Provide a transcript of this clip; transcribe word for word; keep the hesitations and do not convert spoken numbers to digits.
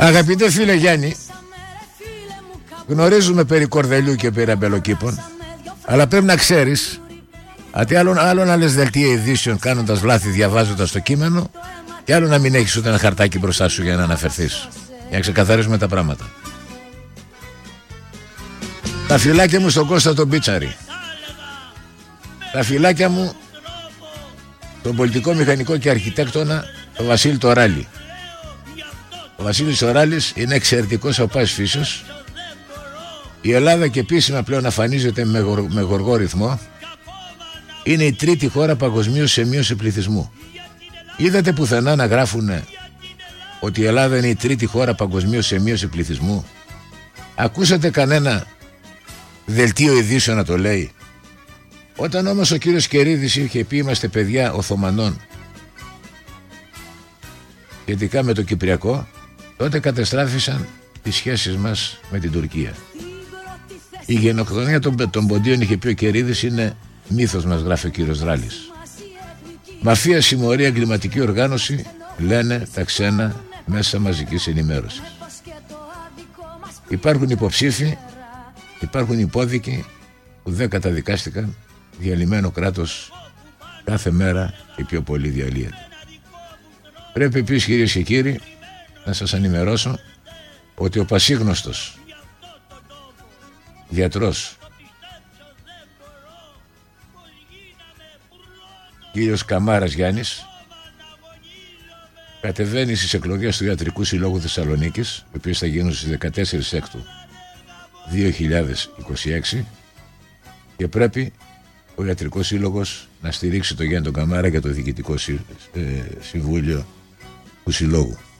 Αγαπητέ φίλε Γιάννη, γνωρίζουμε περί κορδελιού και περί αμπελοκήπων, αλλά πρέπει να ξέρεις ότι άλλον, άλλον άλλες δελτία ειδήσεων κάνοντας λάθη διαβάζοντας το κείμενο, και άλλο να μην έχεις ούτε ένα χαρτάκι μπροστά σου για να αναφερθείς, για να ξεκαθαρίσουμε τα πράγματα. Τα φυλάκια μου στον Κώστα τον Πίτσαρη, τα φυλάκια μου τον πολιτικό μηχανικό και αρχιτέκτονα τον Βασίλη Τωράλη. Ο Βασίλης Τωράλης είναι εξαιρετικός από πάσης φύσεως. Η Ελλάδα, και επίσημα πλέον αφανίζεται με, γορ, με γοργό ρυθμό, είναι η τρίτη χώρα παγκοσμίως σε μείωση πληθυσμού. Είδατε πουθενά να γράφουν ότι η Ελλάδα είναι η τρίτη χώρα παγκοσμίως σε μείωση πληθυσμού? Ακούσατε κανένα δελτίο ειδήσεων να το λέει? Όταν όμως ο κύριος Κερίδης είχε πει είμαστε παιδιά Οθωμανών σχετικά με το Κυπριακό, τότε κατεστράφησαν τις σχέσεις μας με την Τουρκία. Η γενοκτονία των, των ποντίων, είχε πει ο Κερίδης, είναι μύθος, μας γράφει ο κύριος Δράλης. Μαφία, συμμορία, εγκληματική οργάνωση, λένε τα ξένα μέσα μαζικής ενημέρωσης. Υπάρχουν υποψήφοι, υπάρχουν υπόδικοι που δεν καταδικάστηκαν. Διαλυμένο κράτος κάθε μέρα και πιο πολύ διαλύεται. Πρέπει επίσης, κυρίες και κύριοι, να σας ενημερώσω ότι ο πασίγνωστος γιατρός κύριος Καμάρας Γιάννης κατεβαίνει στις εκλογές του Ιατρικού Συλλόγου Θεσσαλονίκης, οι οποίες θα γίνουν στις δεκατέσσερις Έκτου δύο χιλιάδες είκοσι έξι, και πρέπει ο Ιατρικός Σύλλογος να στηρίξει τον Γιάννη τον Καμάρα για το Διοικητικό Συμβούλιο του Συλλόγου.